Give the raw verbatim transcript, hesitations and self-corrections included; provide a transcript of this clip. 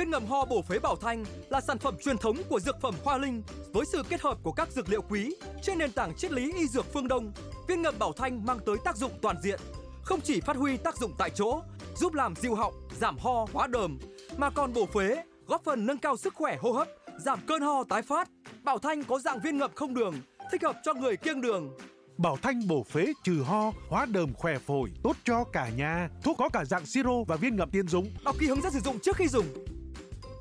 Viên ngậm ho bổ phế Bảo Thanh là sản phẩm truyền thống của dược phẩm Hoa Linh với sự kết hợp của các dược liệu quý trên nền tảng triết lý y dược phương Đông. Viên ngậm Bảo Thanh mang tới tác dụng toàn diện, không chỉ phát huy tác dụng tại chỗ, giúp làm dịu họng, giảm ho, hóa đờm, mà còn bổ phế, góp phần nâng cao sức khỏe hô hấp, giảm cơn ho tái phát. Bảo Thanh có dạng viên ngậm không đường, thích hợp cho người kiêng đường. Bảo Thanh bổ phế trừ ho, hóa đờm khỏe phổi, tốt cho cả nhà. Thuốc có cả dạng siro và viên ngậm tiên dùng. Đọc kỹ hướng dẫn sử dụng trước khi dùng.